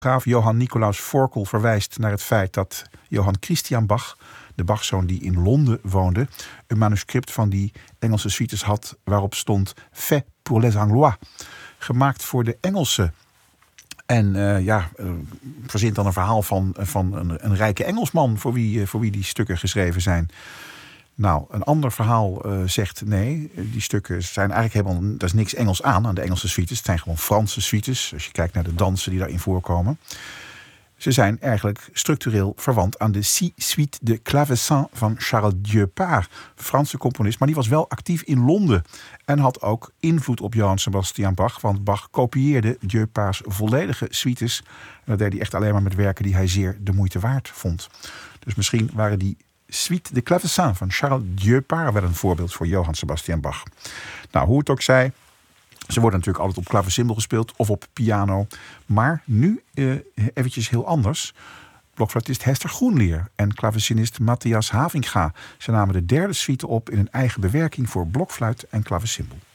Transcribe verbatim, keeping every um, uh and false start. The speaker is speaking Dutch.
Graaf Johann Nicolaus Forkel verwijst naar het feit dat Johann Christian Bach, de Bachzoon die in Londen woonde, een manuscript van die Engelse suites had waarop stond Fait pour les Anglois, gemaakt voor de Engelsen. En uh, ja, uh, verzint dan een verhaal van, van een, een rijke Engelsman voor wie, uh, voor wie die stukken geschreven zijn. Nou, een ander verhaal uh, zegt nee, die stukken zijn eigenlijk helemaal, daar is niks Engels aan, aan de Engelse suites. Het zijn gewoon Franse suites, als je kijkt naar de dansen die daarin voorkomen. Ze zijn eigenlijk structureel verwant aan de Six Suites de Clavecin van Charles Dieupart, Franse componist. Maar die was wel actief in Londen en had ook invloed op Johann Sebastian Bach. Want Bach kopieerde Dieupparts volledige suites. En dat deed hij echt alleen maar met werken die hij zeer de moeite waard vond. Dus misschien waren die Suite de Clavecin van Charles Dieupart wel een voorbeeld voor Johann Sebastian Bach. Nou, hoe het ook zij, ze worden natuurlijk altijd op klavecimbal gespeeld of op piano. Maar nu uh, eventjes heel anders. Blokfluitist Hester Groenleer en klavecinist Matthias Havinga. Ze namen de derde suite op in een eigen bewerking voor blokfluit en klavecimbal.